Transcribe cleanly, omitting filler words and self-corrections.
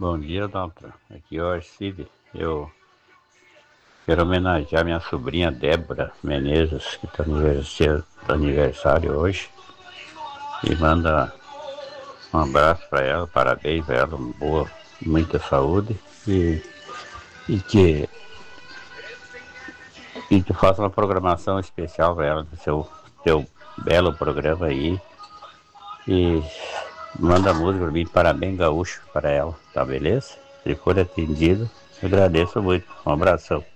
Bom dia, doutor. Aqui é o Arcide. Eu quero homenagear minha sobrinha Débora Menezes, que está aniversário hoje. E manda um abraço para ela, parabéns para ela, muita saúde e que, e que faça uma programação especial para ela do seu belo programa aí. E manda música para mim, parabéns gaúcho para ela, tá beleza? Se for atendido, agradeço muito. Um abração.